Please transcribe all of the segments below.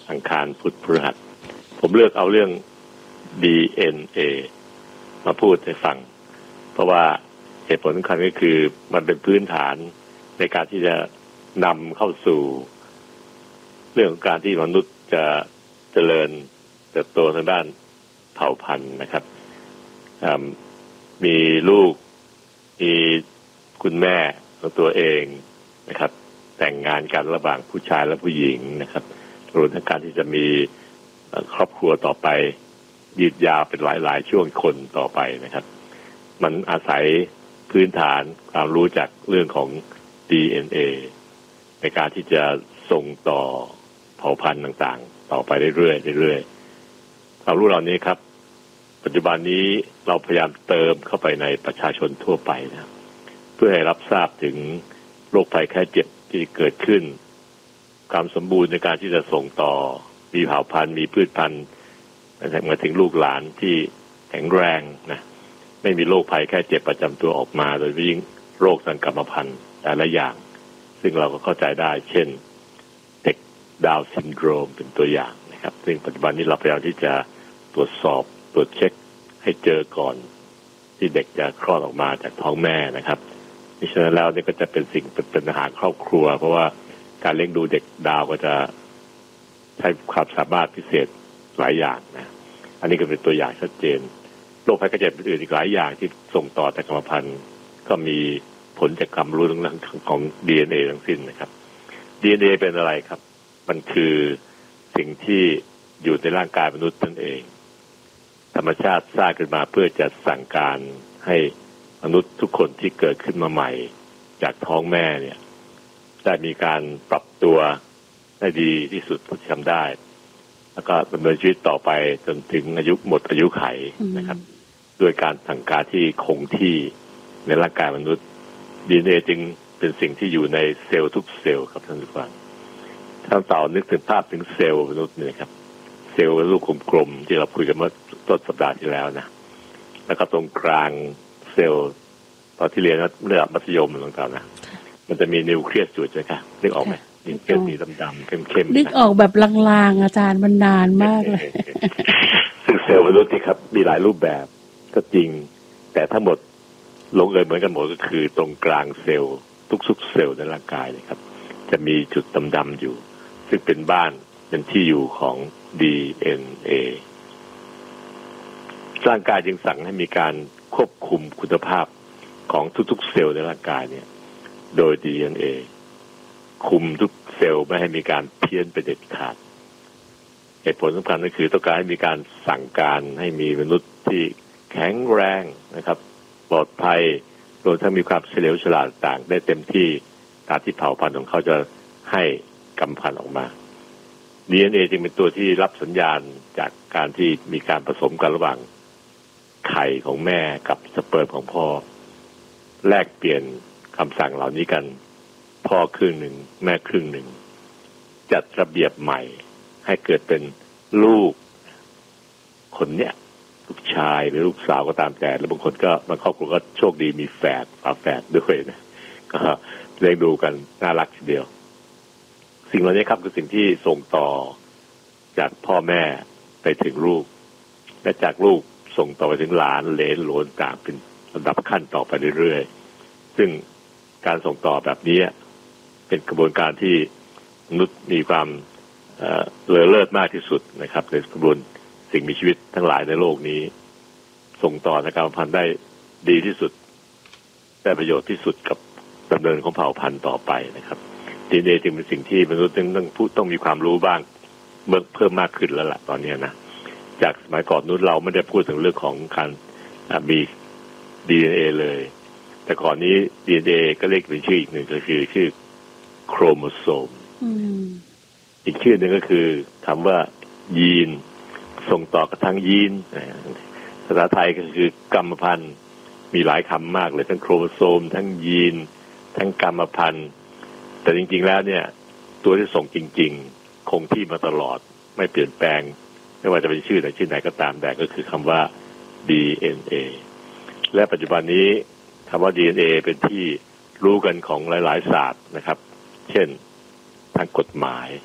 อังคารพุธพฤหัสผมเลือกเอาเรื่อง DNA มาพูดให้ฟังเพราะว่าเหตุผลสำคัญก็คือมันเป็นพื้นฐานในการที่จะนำเข้าสู่เรื่องของการที่มนุษย์จะเจริญเติบโตทางด้านเผ่าพันธุ์นะครับมีลูกมีคุณแม่ของตัวเองนะครับแต่งงานกันระหว่างผู้ชายและผู้หญิงนะครับรวมทั้งการที่จะมีครอบครัวต่อไปยืดยาวเป็นหลายๆช่วงคนต่อไปนะครับมันอาศัยพื้นฐานความรู้จากเรื่องของ DNA ในการที่จะส่งต่อเผ่าพันธุ์ต่างๆต่อไปเรื่อยๆความรู้เหล่านี้ครับปัจจุบันนี้เราพยายามเติมเข้าไปในประชาชนทั่วไปนะครับเพื่อให้รับทราบถึงโรคภัยแค่เจ็บที่เกิดขึ้นความสมบูรณ์ในการที่จะส่งต่อมีเผ่าพันธุ์มีพืชพันธุ์มาถึงลูกหลานที่แข็งแรงนะไม่มีโรคภัยแค่เจ็บประจำตัวออกมาโดยยิ่งโรคทางกรรมพันธุ์แต่ละอย่างซึ่งเราก็เข้าใจได้เช่นเด็กดาวน์ซินโดรมเป็นตัวอย่างนะครับซึ่งปัจจุบันนี้เราพยายามที่จะตรวจสอบตรวจเช็คให้เจอก่อนที่เด็กจะคลอดออกมาจากท้องแม่นะครับฉะนั้นแล้วนี่ก็จะเป็นสิ่งเป็นปัญหาครอบครัวเพราะว่าการเลี้ยงดูเด็กดาวก็จะใช้ความสามารถพิเศษหลายอย่างนะอันนี้ก็เป็นตัวอย่างชัดเจนโรคภัยไข้เจ็บอื่นอีกหลายอย่างที่ส่งต่อจากกรรมพันธุ์ก็มีผลจากความรู้เรื่องของ DNA ทั้งสิ้นนะครับ DNA เป็นอะไรครับมันคือสิ่งที่อยู่ในร่างกายมนุษย์นั่นเองธรรมชาติสร้างขึ้นมาเพื่อจะสั่งการให้มนุษย์ทุกคนที่เกิดขึ้นมาใหม่จากท้องแม่เนี่ยได้มีการปรับตัวได้ดีที่สุดที่ทำได้แล้วก็ดำเนินชีวิตต่อไปจนถึงหมดอายุไขนะครับด้วยการสั่งการที่คงที่ในร่างกายมนุษย์ DNA จึงเป็นสิ่งที่อยู่ในเซลล์ทุกเซลล์ครับท่านผู้ฟังท่านต่อนึกถึงภาพถึงเซลล์มนุษย์เนี่ยครับเซลล์ลูกกลมๆที่เราคุยกันเมื่อต้นสัปดาห์ที่แล้วนะแล้วก็ตรงกลางเซลล์ตอนที่เรียนระดับมัธยมต่างๆนะมันจะมีนิวเคลียสอยู่ใช่ไหมครับนึกออกไหมนิวเคลียสสีดำๆเข้มๆนึกออกแบบลางๆอาจารย์มันนานมากเลยซึ่งเซลล์มนุษย์ที่ครับมีหลายรูปแบบก็จริงแต่ทั้งหมดลงเอยเหมือนกันหมดก็คือตรงกลางเซลล์ทุกๆเซลล์ในร่างกายเลยครับจะมีจุดดำๆอยู่ซึ่งเป็นบ้านเป็นที่อยู่ของ DNA ร่างกายจึงสั่งให้มีการควบคุมคุณภาพของทุกๆเซลล์ในร่างกายเนี่ยโดย DNA คุมทุกเซลล์ไม่ให้มีการเพี้ยนไปเด็ดขาดเหตุผลสำคัญก็คือต้องการให้มีการสั่งการให้มีมนุษย์ที่แข็งแรงนะครับปลอดภัยรวมทั้งมีความเฉลียวฉลาดต่างได้เต็มที่ตามที่เผ่าพันธุ์ของเขาจะให้กำพันธุ์ออกมา DNA จึงเป็นตัวที่รับสัญญาณจากการที่มีการผสมกันระหว่างไข่ของแม่กับสเปิร์มของพ่อแลกเปลี่ยนคำสั่งเหล่านี้กันพ่อครึ่งหนึ่งแม่ครึ่งหนึ่งจัดระเบียบใหม่ให้เกิดเป็นลูกคนเนี้ยลูกชายหรือลูกสาวก็ตามแต่แล้วบางคนก็บางครอบครัวก็โชคดีมีฝาแฝดด้วยนะก็เลี้ยงดูกันน่ารักทีเดียวสิ่งเหล่านี้ครับคือสิ่งที่ส่งต่อจากพ่อแม่ไปถึงลูกและจากลูกส่งต่อไปถึงหลานเหลนโหลนต่างเป็นลำดับขั้นต่อไปเรื่อยๆซึ่งการส่งต่อแบบนี้เป็นกระบวนการที่มนุษย์มีความเลอเลิศมากที่สุดนะครับในกระบวนสิ่งมีชีวิตทั้งหลายในโลกนี้ส่งต่อทางกรรมพันธุ์ได้ดีที่สุดได้ประโยชน์ที่สุดกับดำเนินของเผ่าพันธุ์ต่อไปนะครับDNA จึงเป็นสิ่งที่มนุษย์ต้องมีความรู้บ้างเพิ่มมากขึ้นแล้วล่ะตอนนี้นะจากสมัยก่อนนู้นเราไม่ได้พูดถึงเรื่องของการมี DNA เลยแต่ก่อนนี้ DNA ก็เรียกเป็นชื่ออีกหนึ่งก็คือชื่อโครโมโซมอีกชื่อหนึ่งก็คือคำว่ายีนส่งต่อกระทั่งยีนภาษาไทยก็คือกรรมพันธุ์มีหลายคำมากเลยทั้งโครโมโซมทั้งยีนทั้งกรรมพันธุ์แต่จริงๆแล้วเนี่ยตัวที่ส่งจริงๆคงที่มาตลอดไม่เปลี่ยนแปลงไม่ว่าจะเป็นชื่อไหนก็ตามแต่ก็คือคำว่า DNA และปัจจุบันนี้คำว่า DNA เป็นที่รู้กันของหลายๆศาสตร์นะครับเช่นทางกฎหมาย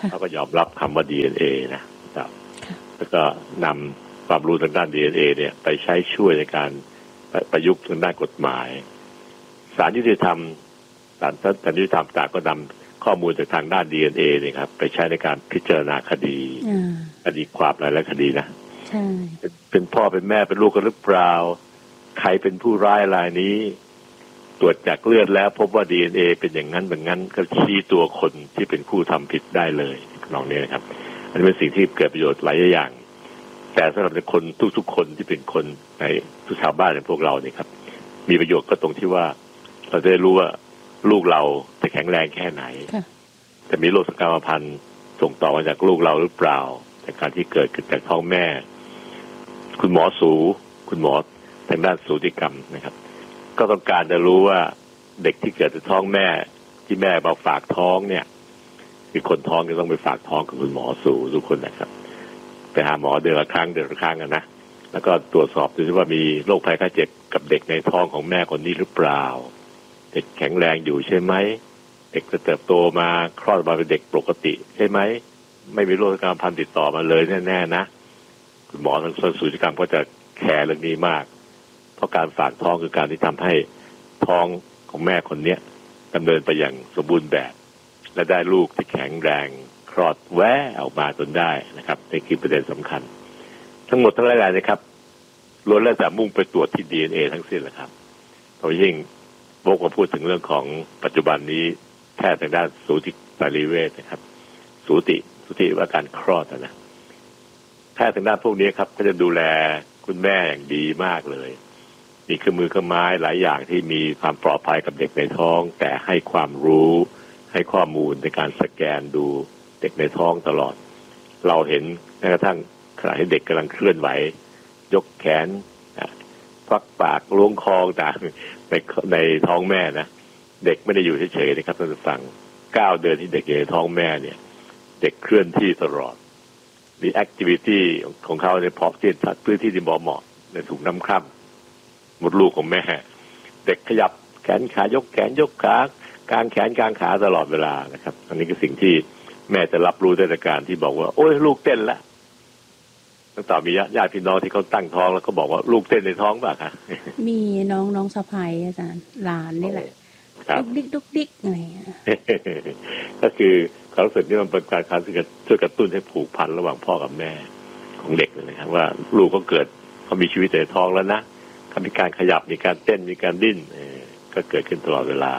เขาก็ยอมรับคำว่า DNA นะครับแล้วก็นำความรู้ทางด้าน DNA เนี่ยไปใช้ช่วยในการประยุกต์ทางด้านกฎหมายศาลยุติธรรมศาลยุติธรรมต่างก็นำข้อมูลจากทางด้าน DNA เนี่ยครับไปใช้ในการพิจารณาคดีความหลายคดีนะใช่เป็นพ่อเป็นแม่เป็นลูกกันหรือเปล่าใครเป็นผู้ร้ายรายนี้ตรวจจากเลือดแล้วพบว่า DNA เป็นอย่างนั้นแบบนั้นก็ชี้ตัวคนที่เป็นผู้ทำผิดได้เลยลองนี้นะครับอันนี้เป็นสิ่งที่เกิดประโยชน์หลายอย่างแต่สำหรับคนทุกๆคนที่เป็นคนในทุกชาวบ้านอย่างพวกเราเนี่ยครับมีประโยชน์ก็ตรงที่ว่าเราจะได้รู้ว่าลูกเราจะแข็งแรงแค่ไหนจะมีโรคสกรรมพันธุ์ส่งต่อมาจากลูกเราหรือเปล่าจากการที่เกิดขึ้นจากท้องแม่คุณหมอทางด้านสูติกรรมนะครับก็ต้องการจะรู้ว่าเด็กที่เกิดจากท้องแม่ที่แม่มาฝากท้องเนี่ยคือคนท้องจะต้องไปฝากท้องกับคุณหมอสูทุกคนนะครับไปหาหมอเดือนละครั้งกันนะแล้วก็ตรวจสอบดูว่ามีโรคภัยไข้เจ็บกับเด็กในท้องของแม่คนนี้หรือเปล่าเด็กแข็งแรงอยู่ใช่ไหมเด็กจะเติบโตมาคลอดมาเป็นเด็กปกติใช่ไหมไม่มีโรคกรรมพันธุ์ติดต่อมาเลยแน่ๆนะคุณหมอทางสูติกรรมก็จะแคร์เรื่องนี้มากเพราะการฝากท้องคือการที่ทำให้ท้องของแม่คนนี้ดำเนินไปอย่างสมบูรณ์แบบและได้ลูกที่แข็งแรงคลอดแวะออกมาจนได้นะครับนี่คือประเด็นสำคัญทั้งหมดทั้งหลายนะครับล้วนแล้วแต่มุ่งไปตรวจที่ DNA ทั้งสิ้นแหละครับเพราะยิ่งโบกมาพูดถึงเรื่องของปัจจุบันนี้แพทย์ทางด้านสูตินรีเวชนะครับสูติว่าการคลอดนะแพทย์ทางด้านพวกนี้ครับก็จะดูแลคุณแม่อย่างดีมากเลยมีเครื่องมือเครื่องไม้หลายอย่างที่มีความปลอดภัยกับเด็กในท้องแต่ให้ความรู้ให้ข้อมูลในการสแกนดูเด็กในท้องตลอดเราเห็นแม้กระทั่งขณะที่เด็กกำลังเคลื่อนไหวยกแขนฟักปากล้วงคอต่างในท้องแม่นะเด็กไม่ได้อยู่เฉยๆนะครับท่านผู้ฟัง9 เดือนที่เด็กอยู่ในท้องแม่เนี่ยเด็กเคลื่อนที่ตลอดมีแอคทิวิตี้ของเขาในพอที่พื้นที่ที่เหมาะในถุงน้ำคร่ำหมดลูกของแม่เด็กขยับแขนขายกแขนยกขากางแขนกางขาตลอดเวลานะครับอันนี้คือสิ่งที่แม่จะรับรู้ได้จากการที่บอกว่าโอ้ยลูกเต้นละตั้งแต่มีญาติพี่น้องที่เขาตั้งท้องแล้วก็บอกว่าลูกเต้นในท้องป่ะคะมีน้องสะใภ้อาจารย์หลานนี่แหละดุกดิกอะไรก็คือความรู้สึกที่มันเป็นการช่วยกระตุ้นให้ผูกพันระหว่างพ่อกับแม่ของเด็กเลยนะครับว่าลูกก็เกิดเขามีชีวิตในท้องแล้วนะเขามีการขยับมีการเต้นมีการดิ้นก็เกิดขึ้นตลอดเวลา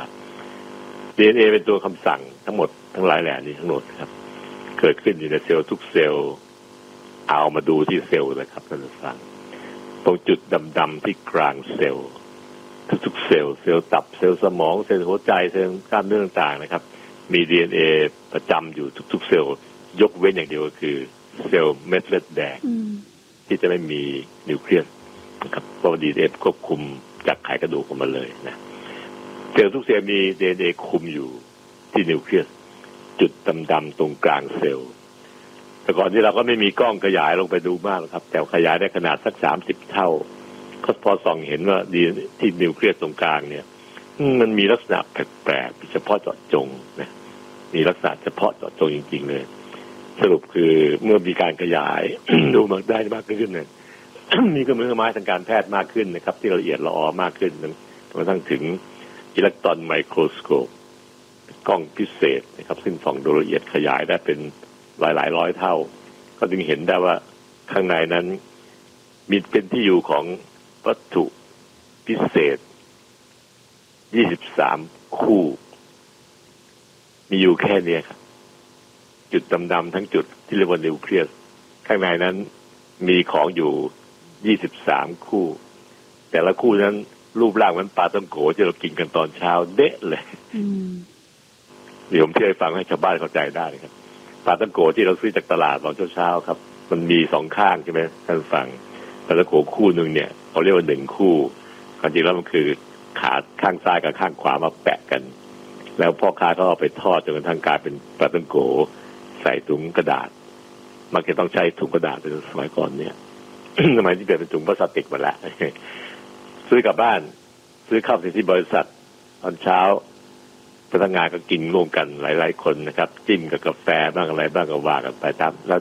DNA เป็นตัวคำสั่งทั้งหมดทั้งหลายแหล่นี้ทั้งหมดครับเกิดขึ้นอยู่ในเซลล์ทุกเซลล์เอามาดูที่เซลล์นะครับท่านผู้ฟังตรงจุดดำๆที่กลางเซลล์ทุกเซลล์ตับเซลล์สมองเซลล์หัวใจเซลล์กล้ามเนื้อต่างๆนะครับมี DNA ประจำอยู่ทุกๆเซลล์ยกเว้นอย่างเดียวก็คือเซลล์เม็ดเลือดแดงที่จะไม่มีนิวเคลียสนะครับเพราะ DNA ควบคุมจากไขกระดูกออกมาเลยนะเซลล์ทุกเซลล์มี DNA คุมอยู่ที่นิวเคลียสจุดดำๆตรงกลางเซลล์แต่ก่อนที่เราก็ไม่มีกล้องขยายลงไปดูมากครับแต่ขยายได้ขนาดสัก30 เท่าก็พอส่องเห็นว่าดีที่นิวเคลียสตรงกลางเนี่ยมันมีลักษณะแปลกๆเฉพาะเจาะจงนะมีลักษณะเฉพาะเจาะจงจริงๆเลยสรุปคือเมื่อมีการขยาย ดูมันได้มากขึ้นเนี่ย มีเครื่องมือไม้ทางการแพทย์มากขึ้นนะครับที่ละเอียดละออมากขึ้นจนกระทั่งถึงอิเล็กตรอนไมโครสโคปกล้องพิเศษนะครับซึ่งส่องโดยละเอียดขยายได้เป็นหลายร้อยเท่าก็จึงเห็นได้ว่าข้างในนั้นมีเป็นที่อยู่ของวัตถุพิเศษ23 คู่มีอยู่แค่นี้ครับจุดดำๆทั้งจุดที่เรียกว่านิวเคลียสข้างในนั้นมีของอยู่23 คู่แต่ละคู่นั้นรูปร่างเหมือนปลาต้มโขที่เรากินกันตอนเช้าเด๊ะเลยเดี๋ยวผมเทียบให้ฟังให้ชาวบ้านเข้าใจได้ครับปลาต้มโขที่เราซื้อจากตลาดตอนเช้าๆครับมันมี2 ข้างใช่ไหมท่านฟังปลาต้มโขคู่นึงเนี่ยเขาเรียกว่า1 คู่ความจริงแล้วมันคือขาข้างซ้ายกับข้างขวามาแปะกันแล้วพ่อค้าก็เอาไปทอดจนกระทั่งกลายเป็นปลาต้มโขใส่ถุงกระดาษมักจะต้องใช้ถุงกระดาษในสมัยก่อนเนี่ย สมัยที่เปลี่ยนเป็นถุงพลาสติกหมดแล้ว ซื้อกลับบ้านซื้อเข้าที่บริษัทตอนเช้าพนักงานก็กินร่วมกันหลายๆคนนะครับจิ้มกับกาแฟบ้างอะไรบ้างก็ว่ากันไปตามแล้ว